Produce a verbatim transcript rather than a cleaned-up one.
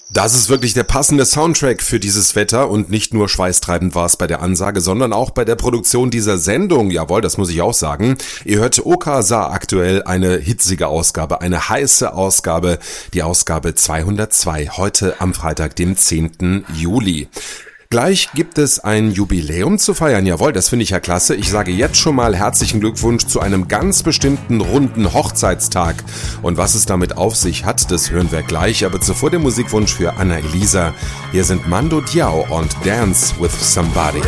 Das ist wirklich der passende Soundtrack für dieses Wetter und nicht nur schweißtreibend war es bei der Ansage, sondern auch bei der Produktion dieser Sendung. Jawohl, das muss ich auch sagen. Ihr hört Oka Sa aktuell, eine hitzige Ausgabe, eine heiße Ausgabe, die Ausgabe zweihundertzwei, heute am Freitag, dem zehnten Juli. Gleich gibt es ein Jubiläum zu feiern, jawohl, das finde ich ja klasse. Ich sage jetzt schon mal herzlichen Glückwunsch zu einem ganz bestimmten runden Hochzeitstag. Und was es damit auf sich hat, das hören wir gleich. Aber zuvor der Musikwunsch für Anna Elisa. Hier sind Mando Diao und Dance with Somebody.